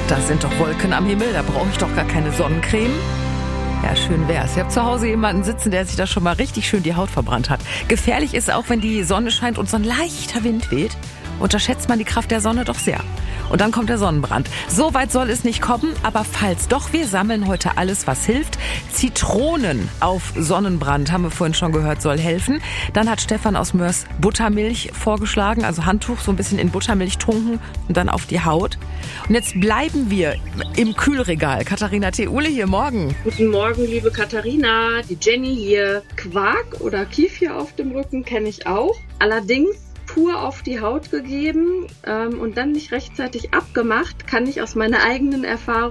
Da sind doch Wolken am Himmel, da brauche ich doch gar keine Sonnencreme. Ja, schön wär's. Ich habe zu Hause jemanden sitzen, der sich da schon mal richtig schön die Haut verbrannt hat. Gefährlich ist auch, wenn die Sonne scheint und so ein leichter Wind weht. Unterschätzt man die Kraft der Sonne doch sehr. Und dann kommt der Sonnenbrand. So weit soll es nicht kommen, aber falls doch, wir sammeln heute alles, was hilft. Zitronen auf Sonnenbrand, haben wir vorhin schon gehört, soll helfen. Dann hat Stefan aus Mörs Buttermilch vorgeschlagen, also Handtuch so ein bisschen in Buttermilch tunken und dann auf die Haut. Und jetzt bleiben wir im Kühlregal. Katharina Theule hier, morgen. Guten Morgen, liebe Katharina. Die Jenny hier. Quark oder Kefir auf dem Rücken kenne ich auch. Allerdings pur auf die Haut gegeben und dann nicht rechtzeitig abgemacht, kann ich aus meiner eigenen Erfahrung